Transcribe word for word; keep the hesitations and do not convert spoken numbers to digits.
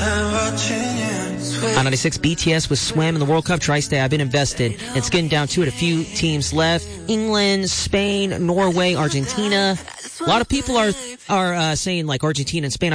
On ninety-six, B T S with Swim in the World Cup. Tri-State, I've been invested. It's getting down to it. A few teams left. England, Spain, Norway, Argentina. A lot of people are are uh, saying like Argentina and Spain.